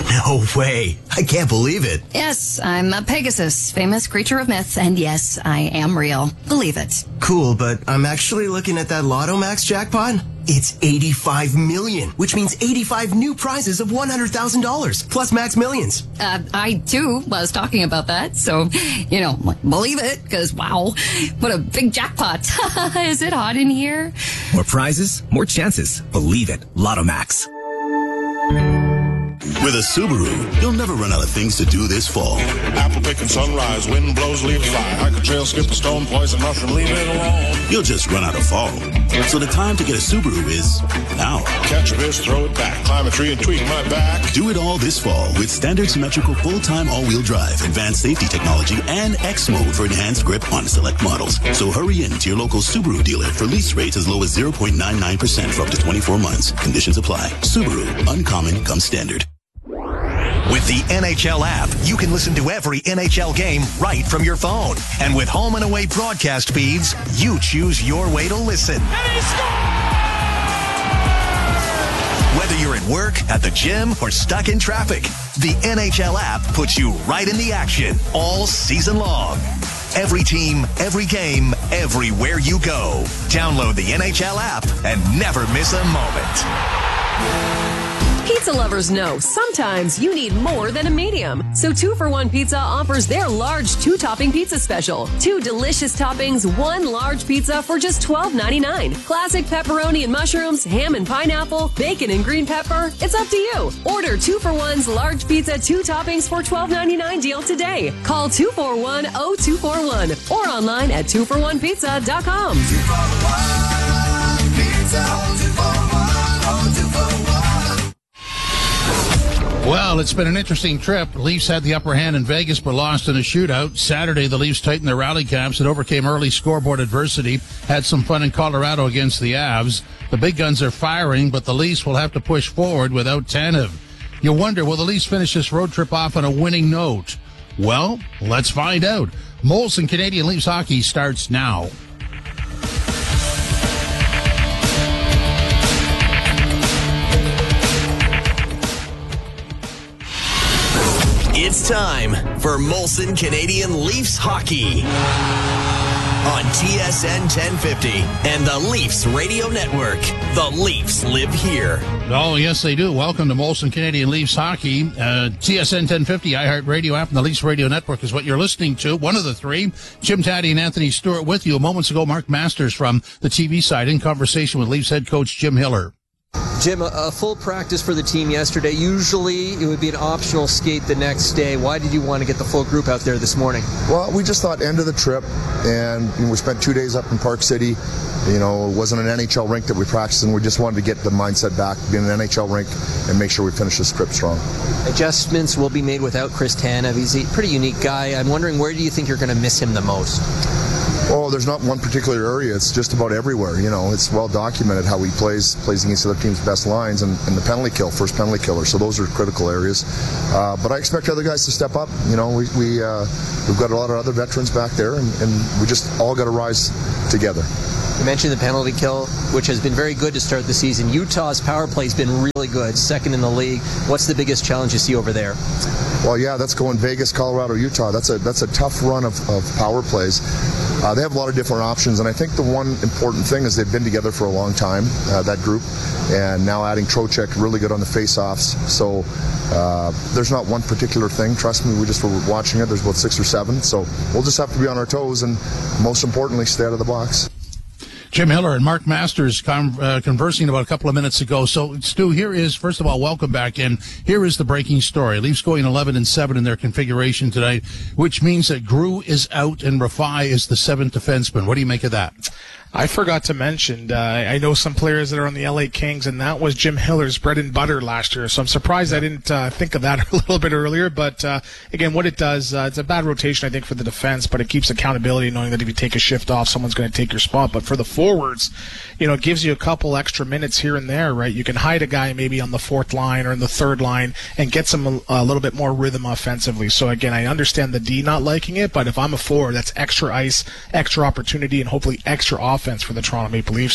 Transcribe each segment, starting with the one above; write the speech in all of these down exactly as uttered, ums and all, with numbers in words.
No way. I can't believe it. Yes, I'm a Pegasus, famous creature of myth, and yes, I am real. Believe it. Cool, but I'm actually looking at that Lotto Max jackpot. It's eighty-five million, which means eighty-five new prizes of one hundred thousand dollars, plus Max Millions. Uh, I, too, was talking about that, so, you know, believe it, because, wow, what a big jackpot. Is it hot in here? More prizes, more chances. Believe it. Lotto Max. With a Subaru, you'll never run out of things to do this fall. Apple picking sunrise, wind blows, leaves fly. Hike a trail, skip a stone, poison mushroom, leave it alone. You'll just run out of fall. So the time to get a Subaru is now. Catch a fish, throw it back, climb a tree and tweak my back. Do it all this fall with standard symmetrical full-time all-wheel drive, advanced safety technology, and X mode for enhanced grip on select models. So hurry in to your local Subaru dealer for lease rates as low as zero point nine nine percent for up to twenty-four months. Conditions apply. Subaru, uncommon comes standard. With the N H L app, you can listen to every N H L game right from your phone. And with home and away broadcast feeds, you choose your way to listen. And he scores! Whether you're at work, at the gym, or stuck in traffic, the N H L app puts you right in the action all season long. Every team, every game, everywhere you go. Download the N H L app and never miss a moment. Pizza lovers know sometimes you need more than a medium. So two for one Pizza offers their large two-topping pizza special. Two delicious toppings, one large pizza for just twelve ninety-nine. Classic pepperoni and mushrooms, ham and pineapple, bacon and green pepper. It's up to you. Order two for one's large pizza, two toppings for twelve ninety-nine deal today. Call two four one, oh two four one or online at two for one pizza dot com. two for one Pizza, two for one, oh two four one. Well, it's been an interesting trip. Leafs had the upper hand in Vegas, but lost in a shootout. Saturday, the Leafs tightened their rally caps and overcame early scoreboard adversity. Had some fun in Colorado against the Avs. The big guns are firing, but the Leafs will have to push forward without Tanev. You wonder, will the Leafs finish this road trip off on a winning note? Well, let's find out. Molson Canadian Leafs hockey starts now. It's time for Molson Canadian Leafs hockey on T S N ten fifty and the Leafs Radio Network. The Leafs live here. Oh, yes, they do. Welcome to Molson Canadian Leafs hockey. Uh, T S N ten fifty, iHeartRadio app, and the Leafs Radio Network is what you're listening to. One of the three. Jim Taddy and Anthony Stewart with you. Moments ago, Mark Masters from the T V side in conversation with Leafs head coach Jim Hiller. Jim, a, a full practice for the team yesterday. Usually it would be an optional skate the next day. Why did you want to get the full group out there this morning? Well, we just thought end of the trip, and you know, we spent two days up in Park City. You know, it wasn't an N H L rink that we practiced in. We just wanted to get the mindset back, be in an N H L rink, and make sure we finish this trip strong. Adjustments will be made without Chris Tanev. He's a pretty unique guy. I'm wondering, where do you think you're going to miss him the most? Oh, there's not one particular area. It's just about everywhere. You know, it's well documented how he plays plays against the other team's best lines and, and the penalty kill, first penalty killer. So those are critical areas. Uh, but I expect other guys to step up. You know, we, we, uh, we've got a lot of other veterans back there, and, and we just all got to rise together. You mentioned the penalty kill, which has been very good to start the season. Utah's power play has been really good, second in the league. What's the biggest challenge you see over there? Well, yeah, that's going Vegas, Colorado, Utah. That's a that's a tough run of, of power plays. Uh, they have a lot of different options, and I think the one important thing is they've been together for a long time, uh, that group, and now adding Trocheck, really good on the face-offs. So uh, there's not one particular thing. Trust me, we just were watching it. There's about six or seven. So we'll just have to be on our toes and, most importantly, stay out of the box. Jim Hiller and Mark Masters con- uh, conversing about a couple of minutes ago. So, Stu, here is, first of all, welcome back in. Here is the breaking story. Leafs going eleven and seven in their configuration tonight, which means that Grew is out and Rafai is the seventh defenseman. What do you make of that? I forgot to mention, uh, I know some players that are on the L A Kings, and that was Jim Hiller's bread and butter last year. So I'm surprised I didn't uh, think of that a little bit earlier. But uh, again, what it does, uh, it's a bad rotation, I think, for the defense, but it keeps accountability, knowing that if you take a shift off, someone's going to take your spot. But for the forwards, you know, it gives you a couple extra minutes here and there, right? You can hide a guy maybe on the fourth line or in the third line and get some a, a little bit more rhythm offensively. So again, I understand the D not liking it, but if I'm a forward, that's extra ice, extra opportunity, and hopefully extra offense for the Toronto Maple Leafs.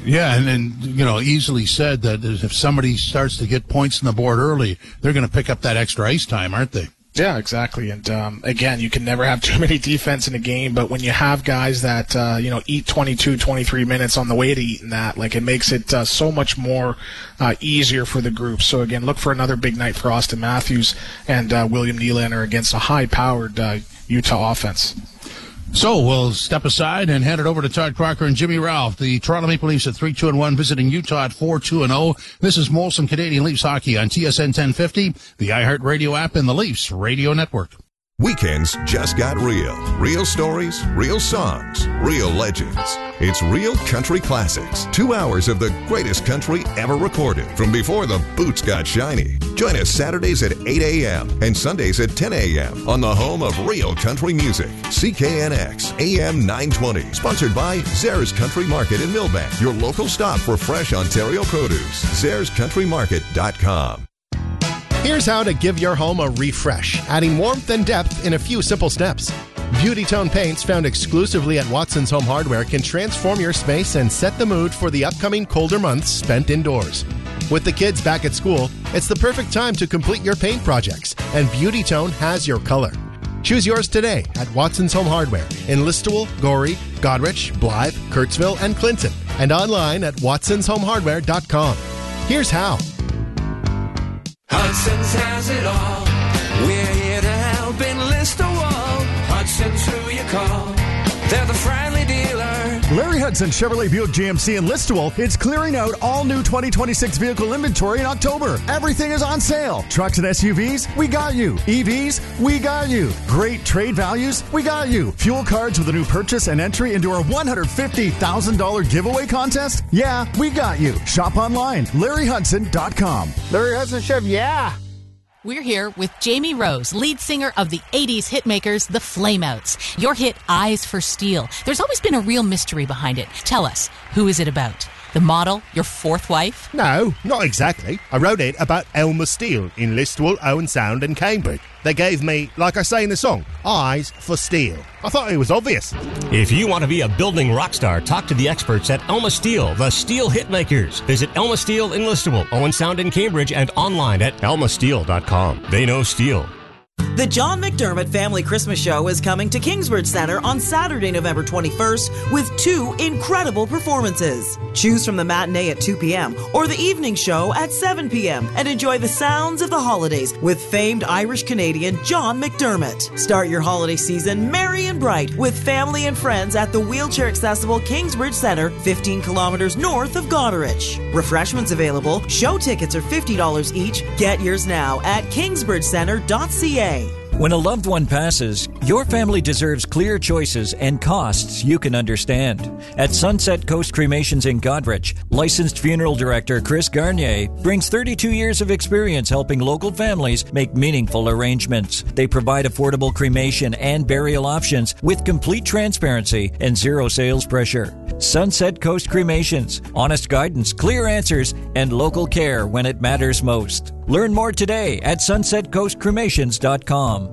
Yeah, and then, you know, easily said that if somebody starts to get points on the board early, they're going to pick up that extra ice time, aren't they? Yeah, exactly. And um, again, you can never have too many defense in a game, but when you have guys that, uh, you know, eat twenty-two, twenty-three minutes on the way to eating that, like, it makes it uh, so much more uh, easier for the group. So again, look for another big night for Austin Matthews and uh, William Nylander against a high-powered uh, Utah offense. So we'll step aside and hand it over to Todd Crocker and Jimmy Ralph. The Toronto Maple Leafs at three two and one, visiting Utah at four two and oh. This is Molson Canadian Leafs Hockey on T S N ten fifty, the iHeartRadio app, and the Leafs Radio Network. Weekends just got real. Real stories, real songs, real legends. It's Real Country Classics. Two hours of the greatest country ever recorded from before the boots got shiny. Join us Saturdays at eight a.m. and Sundays at ten a.m. on the home of real country music. C K N X A M nine twenty. Sponsored by Zares Country Market in Millbank, your local stop for fresh Ontario produce. zares country market dot com. Here's how to give your home a refresh, adding warmth and depth in a few simple steps. Beauty Tone paints found exclusively at Watson's Home Hardware can transform your space and set the mood for the upcoming colder months spent indoors. With the kids back at school, it's the perfect time to complete your paint projects, and Beauty Tone has your color. Choose yours today at Watson's Home Hardware in Listowel, Gorey, Goderich, Blythe, Kurtzville, and Clinton, and online at watsons home hardware dot com. Here's how. Hudson's has it all. We're here to help in Listowel. Hudson's who you call. They're the friendly dealer. Larry Hudson Chevrolet Buick G M C in Listowel is clearing out all new twenty twenty-six vehicle inventory in October. Everything is on sale. Trucks and S U Vs, we got you. E Vs, we got you. Great trade values, we got you. Fuel cards with a new purchase and entry into our one hundred fifty thousand dollars giveaway contest? Yeah, we got you. Shop online, larry hudson dot com. Larry Hudson Chev, yeah. We're here with Jamie Rose, lead singer of the eighties hitmakers, the Flameouts. Your hit, Eyes for Steel. There's always been a real mystery behind it. Tell us, who is it about? The model, your fourth wife? No, not exactly. I wrote it about Elmer Steele in Listowel, Owen Sound and Cambridge. They gave me, like I say in the song, eyes for steel. I thought it was obvious. If you want to be a building rock star, talk to the experts at Elma Steel, the Steel Hitmakers. Visit Elma Steel in Listowel, Owen Sound in Cambridge, and online at elma steel dot com. They know steel. The John McDermott Family Christmas Show is coming to Kingsbridge Center on Saturday, November twenty-first with two incredible performances. Choose from the matinee at two p.m. or the evening show at seven p.m. and enjoy the sounds of the holidays with famed Irish-Canadian John McDermott. Start your holiday season merry and bright with family and friends at the wheelchair-accessible Kingsbridge Center, fifteen kilometers north of Goderich. Refreshments available. Show tickets are fifty dollars each. Get yours now at kingsbridge center dot c a. When a loved one passes, your family deserves clear choices and costs you can understand. At Sunset Coast Cremations in Goderich, licensed funeral director Chris Garnier brings thirty-two years of experience helping local families make meaningful arrangements. They provide affordable cremation and burial options with complete transparency and zero sales pressure. Sunset Coast Cremations. Honest guidance, clear answers, and local care when it matters most. Learn more today at sunset coast cremations dot com.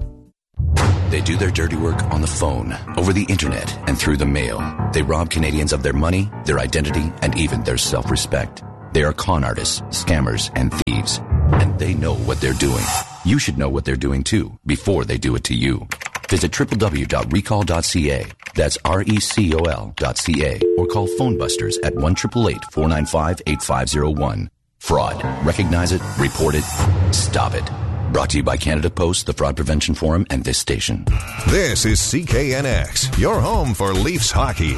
They do their dirty work on the phone, over the internet, and through the mail. They rob Canadians of their money, their identity, and even their self-respect. They are con artists, scammers, and thieves. And they know what they're doing. You should know what they're doing too, before they do it to you. Visit w w w dot recall dot c a. That's R E C O L dot C A. Or call Phone Busters at one eight eight eight, four nine five, eight five zero one. Fraud. Recognize it, report it, stop it. Brought to you by Canada Post, the Fraud Prevention Forum, and this station. This is C K N X, your home for Leafs hockey.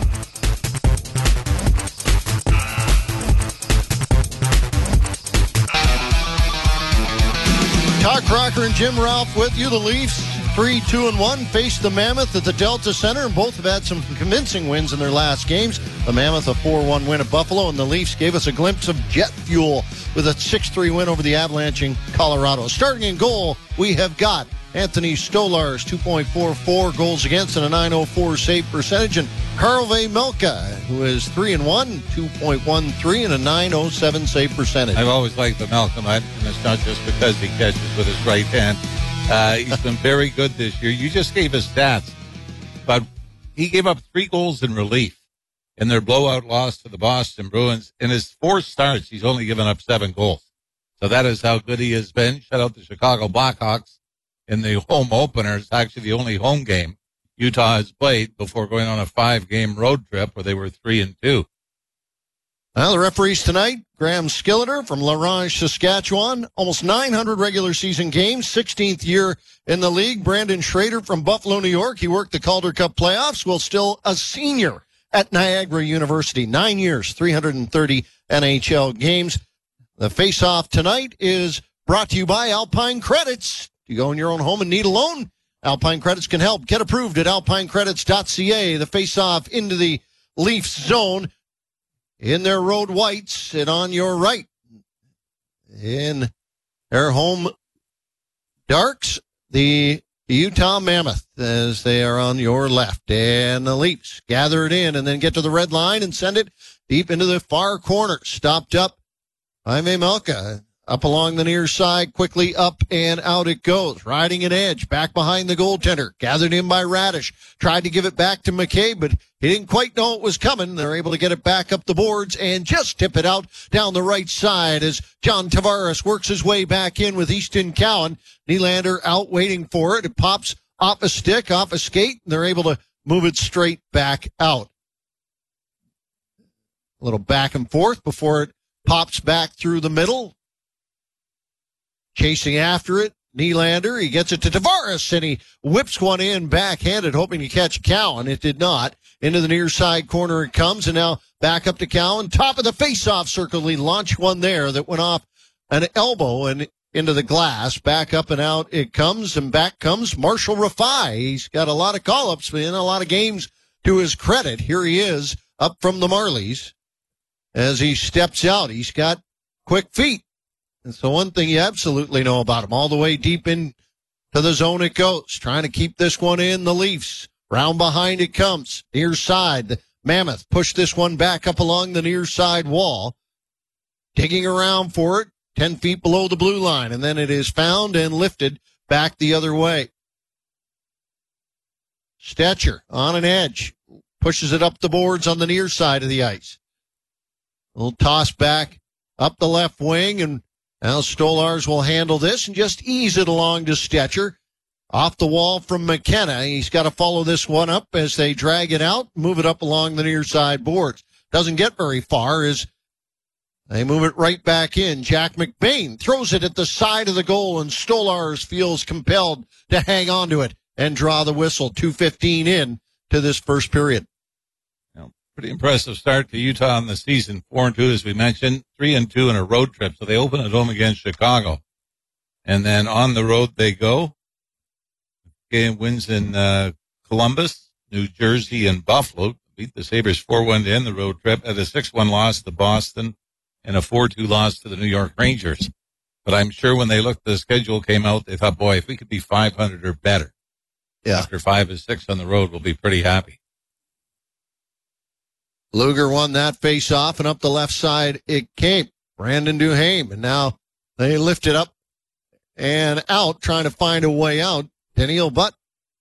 Todd Crocker and Jim Ralph with you. The Leafs, three two and one, faced the Mammoth at the Delta Center, and both have had some convincing wins in their last games. The Mammoth, a four one win at Buffalo, and the Leafs gave us a glimpse of jet fuel with a six three win over the Avalanche in Colorado. Starting in goal, we have got Anthony Stolarz, two point four four goals against and a nine oh four save percentage, and Karl Vejmelka, who is three and one, two point one three and a nine oh seven save percentage. I've always liked Vejmelka, and it's not just because he catches with his right hand. Uh, he's been very good this year. You just gave us stats, but he gave up three goals in relief. in their blowout loss to the Boston Bruins. In his four starts, he's only given up seven goals. So that is how good he has been. Shut out the Chicago Blackhawks in the home opener. It's actually the only home game Utah has played before going on a five-game road trip where they were three and two. Well, the referees tonight, Graham Skilleter from La Ronge, Saskatchewan, almost nine hundred regular season games, sixteenth year in the league. Brandon Schrader from Buffalo, New York. He worked the Calder Cup playoffs while still a senior at Niagara University. Nine years, three hundred thirty N H L games. The face-off tonight is brought to you by Alpine Credits. You go in your own home and need a loan? Alpine Credits can help. Get approved at alpine credits dot c a. The face-off into the Leafs zone. In their road whites and on your right. In their home darks, the Utah Mammoth as they are on your left. And the Leafs gather it in and then get to the red line and send it deep into the far corner. Stopped up by Vejmelka. Up along the near side, quickly up and out it goes. Riding an edge, back behind the goaltender. Gathered in by Radish. Tried to give it back to McCabe, but he didn't quite know it was coming. They're able to get it back up the boards and just tip it out down the right side as John Tavares works his way back in with Easton Cowan. Nylander out waiting for it. It pops off a stick, off a skate, and they're able to move it straight back out. A little back and forth before it pops back through the middle. Chasing after it, Nylander, he gets it to Tavares, and he whips one in backhanded, hoping to catch Cowan. It did not. Into the near side corner it comes, and now back up to Cowan. Top of the face-off circle, he launched one there that went off an elbow and into the glass. Back up and out it comes, and back comes Marshall Rafai. He's got a lot of call-ups, but in a lot of games to his credit. Here he is, up from the Marlies. As he steps out, he's got quick feet. And so one thing you absolutely know about him, all the way deep into the zone it goes, trying to keep this one in, the Leafs. Round behind it comes, near side. The Mammoth push this one back up along the near side wall. Digging around for it, ten feet below the blue line, and then it is found and lifted back the other way. Stetcher on an edge, pushes it up the boards on the near side of the ice. A little toss back up the left wing, and now Stolars will handle this and just ease it along to Stetcher. Off the wall from McKenna. He's got to follow this one up as they drag it out, move it up along the near side boards. Doesn't get very far as they move it right back in. Jack McBain throws it at the side of the goal, and Stolars feels compelled to hang on to it and draw the whistle. two fifteen in to this first period. Pretty impressive start to Utah in the season. Four and two, as we mentioned, three and two in a road trip. So they open at home against Chicago, and then on the road they go. Game wins in uh, Columbus, New Jersey, and Buffalo. Beat the Sabres four one to end the road trip. At a six one loss to Boston, and a four two loss to the New York Rangers. But I'm sure when they looked, the schedule came out, they thought, boy, if we could be five hundred or better, yeah, after five or six on the road, we'll be pretty happy. Luger won that face-off, and up the left side it came. Brandon Duhaime, and now they lift it up and out, trying to find a way out. Daniel Butt.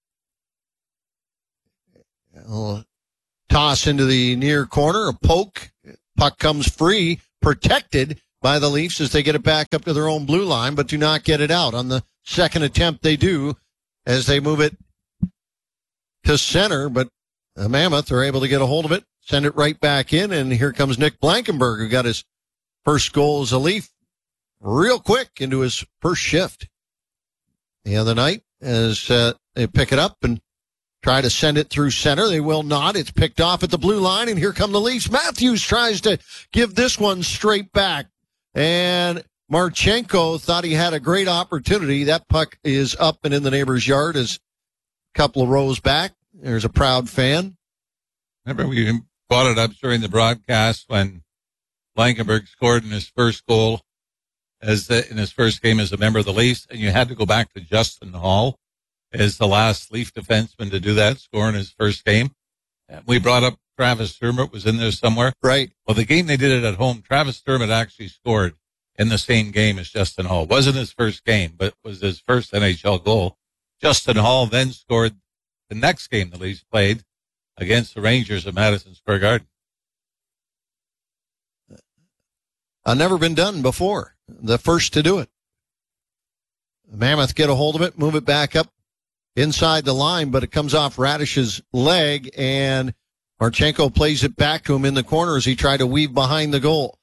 Toss into the near corner, a poke. Puck comes free, protected by the Leafs as they get it back up to their own blue line, but do not get it out. On the second attempt they do as they move it to center, but the Mammoth are able to get a hold of it, send it right back in, and here comes Nick Blankenberg, who got his first goal as a Leaf real quick into his first shift the other night as uh, they pick it up and try to send it through center. They will not. It's picked off at the blue line, and here come the Leafs. Matthews tries to give this one straight back, and Marchenko thought he had a great opportunity. That puck is up and in the neighbor's yard as a couple of rows back. There's a proud fan. Remember, we brought it up during the broadcast when Blankenberg scored in his first goal as the, in his first game as a member of the Leafs, and you had to go back to Justin Hall as the last Leaf defenseman to do that, score in his first game. And we brought up Travis Dermott was in there somewhere. Right. Well, the game they did it at home, Travis Dermott actually scored in the same game as Justin Hall. Wasn't his first game, but was his first N H L goal. Justin Hall then scored the next game the Leafs played against the Rangers at Madison Square Garden. uh, never been done before. The first to do it. Mammoth get a hold of it, move it back up inside the line, but it comes off Radish's leg, and Marchenko plays it back to him in the corner as he tried to weave behind the goal.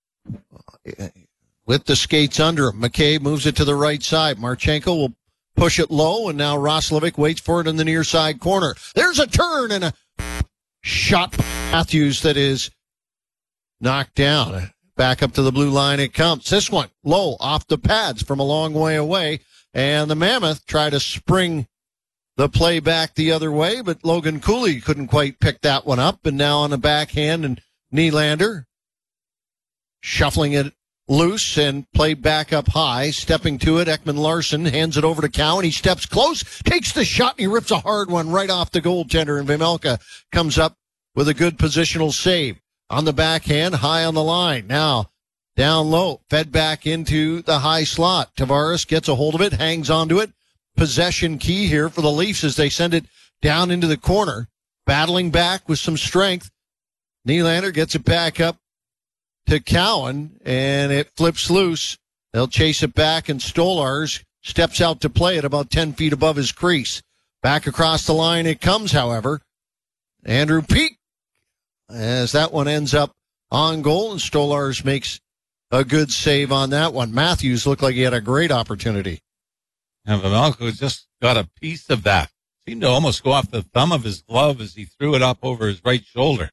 With the skates under him, McCabe moves it to the right side. Marchenko will push it low, and now Roslovic waits for it in the near side corner. There's a turn and a shot by Matthews that is knocked down. Back up to the blue line it comes. This one low off the pads from a long way away, and the Mammoth try to spring the play back the other way, but Logan Cooley couldn't quite pick that one up, and now on the backhand, and Nylander shuffling it loose and played back up high, stepping to it. Ekman Larson hands it over to Cowan. He steps close, takes the shot, and he rips a hard one right off the goaltender, and Vejmelka comes up with a good positional save. On the backhand, high on the line. Now, down low, fed back into the high slot. Tavares gets a hold of it, hangs onto it. Possession key here for the Leafs as they send it down into the corner. Battling back with some strength. Nylander gets it back up to Cowan, and it flips loose. They'll chase it back, and Stolarz steps out to play it about ten feet above his crease. Back across the line it comes, however. Andrew Peeke, as that one ends up on goal, and Stolarz makes a good save on that one. Matthews looked like he had a great opportunity. And Vejmelka just got a piece of that. Seemed to almost go off the thumb of his glove as he threw it up over his right shoulder.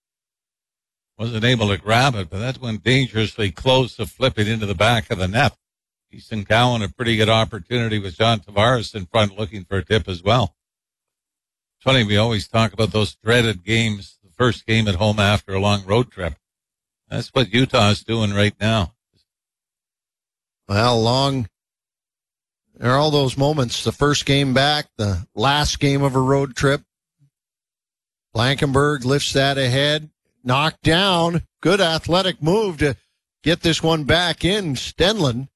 Wasn't able to grab it, but that went dangerously close to flipping into the back of the net. Easton Cowan, a pretty good opportunity with John Tavares in front looking for a tip as well. It's funny, we always talk about those dreaded games, the first game at home after a long road trip. That's what Utah is doing right now. Well, long, there are all those moments, the first game back, the last game of a road trip. Blankenberg lifts that ahead. Knocked down. Good athletic move to get this one back in. Stenlund,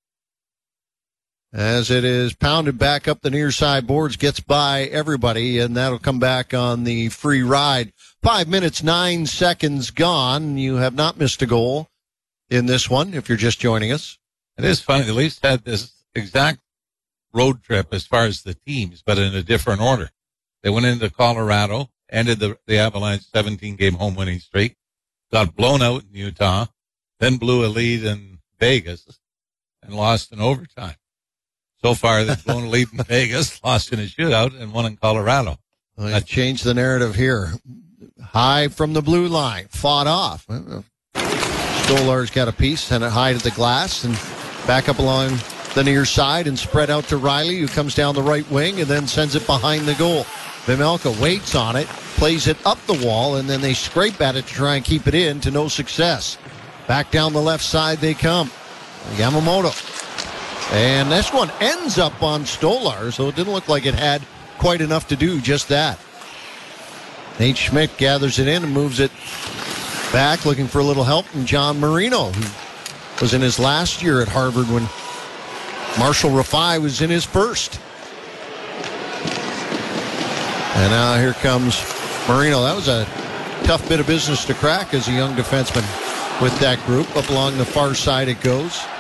as it is pounded back up the near side boards, gets by everybody, and that'll come back on the free ride. Five minutes, nine seconds gone. You have not missed a goal in this one if you're just joining us. It is funny. The Leafs had this exact road trip as far as the teams, but in a different order. They went into Colorado, ended the, the Avalanche seventeen-game home winning streak, got blown out in Utah, then blew a lead in Vegas, and lost in overtime. So far, they've blown a lead in Vegas, lost in a shootout, and won in Colorado. Well, that changed the narrative here. High from the blue line, fought off. Stolarz got a piece, sent it high to the glass, and back up along the near side and spread out to Riley, who comes down the right wing and then sends it behind the goal. Vejmelka waits on it, plays it up the wall, and then they scrape at it to try and keep it in to no success. Back down the left side they come. Yamamoto. And this one ends up on Stolarz, so it didn't look like it had quite enough to do just that. Nate Schmidt gathers it in and moves it back, looking for a little help from John Marino, who was in his last year at Harvard when Marshall Rafai was in his first. And now here comes Marino. That was a tough bit of business to crack as a young defenseman with that group. Up along the far side it goes.